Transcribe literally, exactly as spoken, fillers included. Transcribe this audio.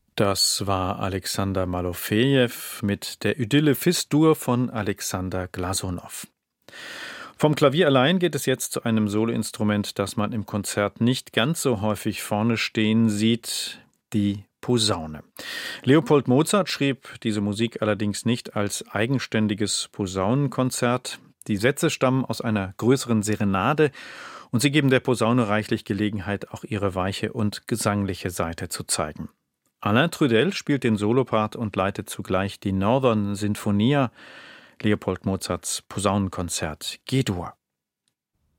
Das war Alexander Malofejew mit der Idylle Fis-Dur von Alexander Glasunow. Vom Klavier allein geht es jetzt zu einem Soloinstrument, das man im Konzert nicht ganz so häufig vorne stehen sieht, die Posaune. Leopold Mozart schrieb diese Musik allerdings nicht als eigenständiges Posaunenkonzert. Die Sätze stammen aus einer größeren Serenade und sie geben der Posaune reichlich Gelegenheit, auch ihre weiche und gesangliche Seite zu zeigen. Alain Trudel spielt den Solopart und leitet zugleich die Northern Sinfonia, Leopold Mozarts Posaunenkonzert G-Dur.